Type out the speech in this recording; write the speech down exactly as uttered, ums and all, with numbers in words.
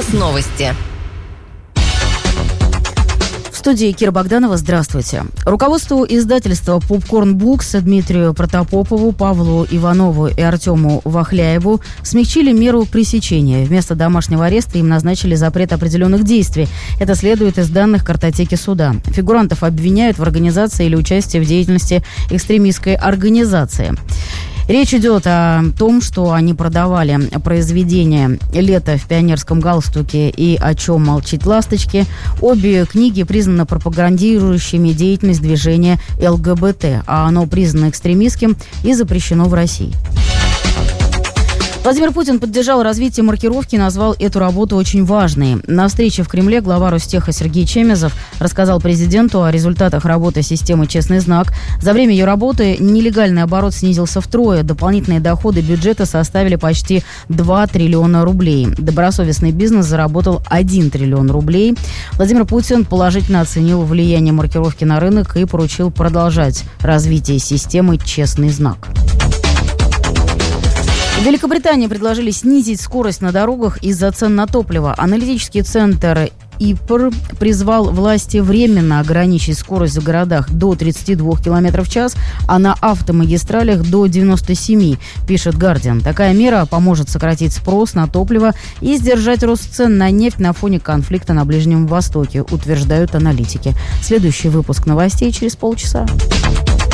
Бизнес-новости. В студии Кира Богданова. Здравствуйте. Руководству издательства «Попкорн Букс» Дмитрию Протопопову, Павлу Иванову и Артему Вахляеву смягчили меру пресечения. Вместо домашнего ареста им назначили запрет определенных действий. Это следует из данных картотеки суда. Фигурантов обвиняют в организации или участии в деятельности экстремистской организации. Речь идет о том, что они продавали произведения «Лето в пионерском галстуке» и «О чем молчит ласточки». Обе книги признаны пропагандирующими деятельность движения эл гэ бэ тэ, а оно признано экстремистским и запрещено в России. Владимир Путин поддержал развитие маркировки и назвал эту работу очень важной. На встрече в Кремле глава Ростеха Сергей Чемезов рассказал президенту о результатах работы системы «Честный знак». За время ее работы нелегальный оборот снизился втрое. Дополнительные доходы бюджета составили почти два триллиона рублей. Добросовестный бизнес заработал один триллион рублей. Владимир Путин положительно оценил влияние маркировки на рынок и поручил продолжать развитие системы «Честный знак». В Великобритании предложили снизить скорость на дорогах из-за цен на топливо. Аналитический центр ай пи ар призвал власти временно ограничить скорость в городах до тридцати двух километров в час, а на автомагистралях до девяноста семи, пишет Guardian. Такая мера поможет сократить спрос на топливо и сдержать рост цен на нефть на фоне конфликта на Ближнем Востоке, утверждают аналитики. Следующий выпуск новостей через полчаса.